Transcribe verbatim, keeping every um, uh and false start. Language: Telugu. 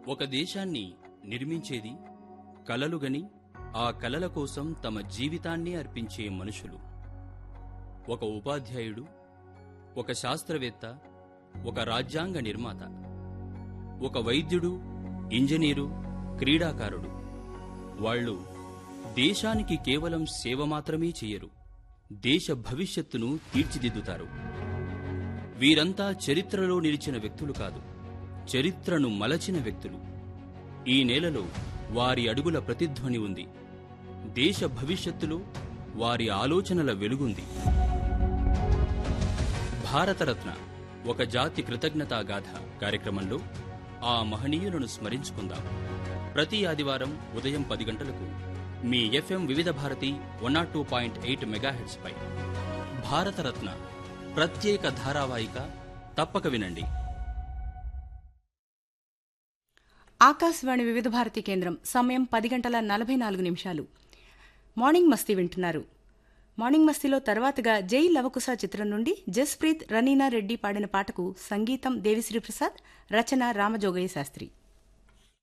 ఒక దేశాన్ని నిర్మించేది కలలుగని ఆ కలల కోసం తమ జీవితాన్ని అర్పించే మనుషులు. ఒక ఉపాధ్యాయుడు, ఒక శాస్త్రవేత్త, ఒక రాజ్యాంగ నిర్మాత, ఒక వైద్యుడు, ఇంజనీరు, క్రీడాకారుడు. వాళ్ళు దేశానికి కేవలం సేవ మాత్రమే చేయరు, దేశ భవిష్యత్తును తీర్చిదిద్దుతారు. వీరంతా చరిత్రలో నిలిచిన వ్యక్తులు కాదు, చరిత్రను మలచిన వ్యక్తులు. ఈ నేలలో వారి అడుగుల ప్రతిధ్వని ఉంది, దేశ భవిష్యత్తులో వారి ఆలోచనల వెలుగుంది. భారతరత్న ఒక జాతి కృతజ్ఞతాగాథ కార్యక్రమంలో ఆ మహనీయులను స్మరించుకుందాం. ప్రతి ఆదివారం ఉదయం పది గంటలకు మీ ఎఫ్ఎం వివిధ Bharati one not two point eight megahertz పై భారతరత్న ప్రత్యేక ధారావాహిక తప్పక వినండి. ఆకాశవాణి వివిధ భారతి కేంద్రం. సమయం పది గంటల నలభై నాలుగు నిమిషాలు. మార్నింగ్ మస్తీ వింటున్నారు. మార్నింగ్ మస్తీలో తర్వాతగా జై లవకుశ చిత్రం నుండి జస్ప్రీత్, రనీనా రెడ్డి పాడిన పాటకు సంగీతం దేవిశ్రీ ప్రసాద్, రచన రామజోగయ్య శాస్త్రి.